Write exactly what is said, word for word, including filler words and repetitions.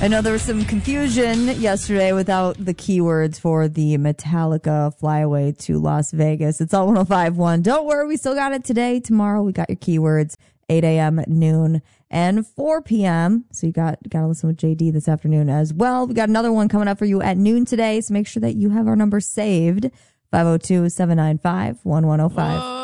I know there was some confusion yesterday without the keywords for the Metallica flyaway to Las Vegas. It's all one oh five point one. Don't worry, we still got it today. Tomorrow, we got your keywords, eight a.m., noon, and four p.m. So you got, got to listen with J D this afternoon as well. We got another one coming up for you at noon today, so make sure that you have our number saved, five oh two, seven nine five, one one oh five.